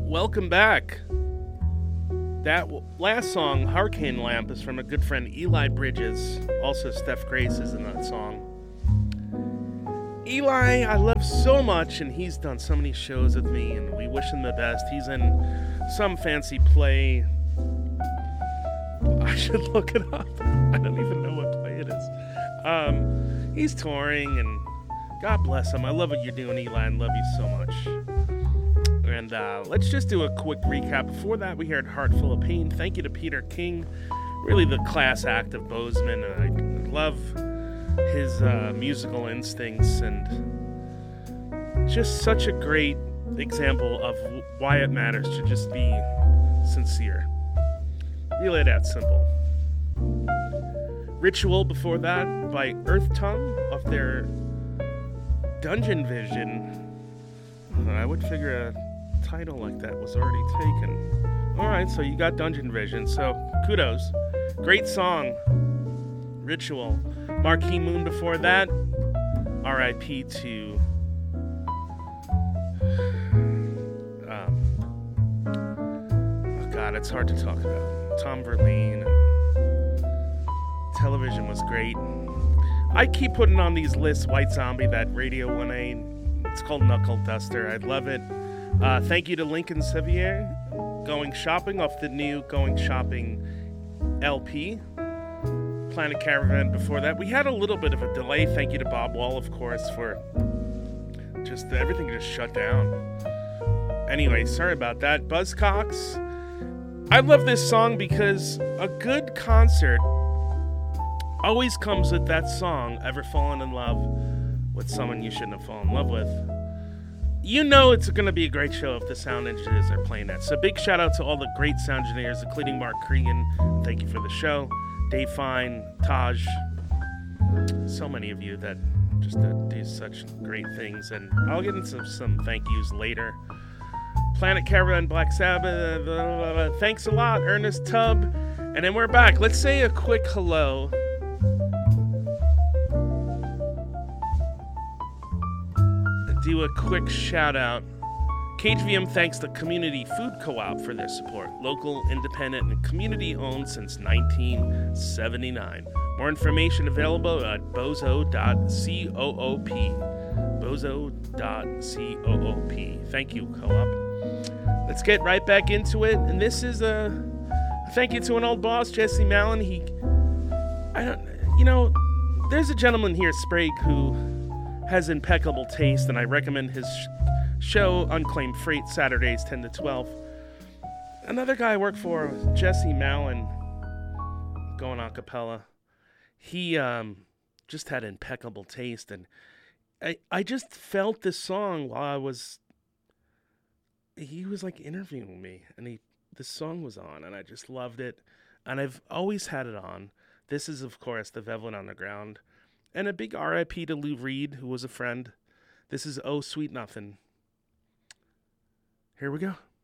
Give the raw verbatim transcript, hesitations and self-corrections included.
Welcome back. That w- last song, Hurricane Lamp, is from a good friend, Eli Bridges. Also, Steph Grace is in that song. Eli, I love so much, and he's done so many shows with me, and we wish him the best. He's in some fancy play. I should look it up. I don't even know what play it is. Um, he's touring, and God bless him. I love what you're doing, Eli, and love you so much. And uh, let's just do a quick recap. Before that, we heard Heart Full of Pain. Thank you to Peter King. Really the class act of Bozeman. I love his uh, musical instincts and just such a great example of why it matters to just be sincere. Really that simple. Ritual before that by Earth Tongue of their Dungeon Vision. I would figure a title like that was already taken. Alright, so you got Dungeon Vision, so kudos. Great song. Ritual. Marquee Moon before that. R I P to um, oh god, it's hard to talk about. Tom Verlaine. Television was great. I keep putting on these lists. White Zombie, that Radio one A. It's called Knuckle Duster. I love it. Uh, thank you to Lincoln Sevier. Going Shopping off the new Going Shopping L P. Planet Caravan before that. We had a little bit of a delay. Thank you to Bob Wall, of course, for just everything just shut down. Anyway, sorry about that. Buzzcocks. I love this song because a good concert always comes with that song, Ever Fallen in Love with Someone You Shouldn't Have Fallen in Love With. You know it's going to be a great show if the sound engineers are playing that. So big shout out to all the great sound engineers, including Mark Cregan. Thank you for the show. Dave Fine, Taj. So many of you that just uh, do such great things. And I'll get into some, some thank yous later. Planet Caravan, Black Sabbath. Blah, blah, blah. Thanks a lot, Ernest Tubb. And then we're back. Let's say a quick hello. Do a quick shout out. K H V M thanks the Community Food Co-op for their support. Local, independent, and community owned since nineteen seventy-nine. More information available at bozo dot coop. bozo dot coop. Thank you, Co-op. Let's get right back into it. And this is a thank you to an old boss, Jesse Mallon. He, I don't, you know, there's a gentleman here, Sprague, who has impeccable taste, and I recommend his sh- show, Unclaimed Freight, Saturdays ten to twelve. Another guy I work for, Jesse Mallon, going a cappella. He um, just had impeccable taste, and I I just felt this song while I was. He was like interviewing me, and he this song was on, and I just loved it, and I've always had it on. This is, of course, the Velvet Underground. And a big R I P to Lou Reed, who was a friend. This is Oh Sweet Nothing. Here we go.